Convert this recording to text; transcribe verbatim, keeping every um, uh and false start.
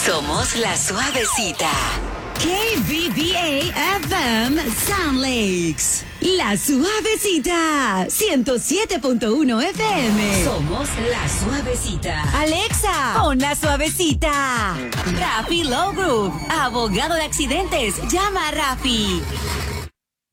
Somos la suavecita. K B B A F M Sound Lakes. La suavecita. ciento siete punto uno F M. Somos la suavecita. Alexa, pon la suavecita. Rafi Low Group, abogado de accidentes. Llama a Rafi.